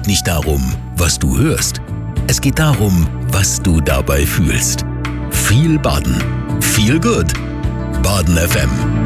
geht nicht darum, was du hörst. Es geht darum, was du dabei fühlst. Viel Baden. Viel Good. Baden FM.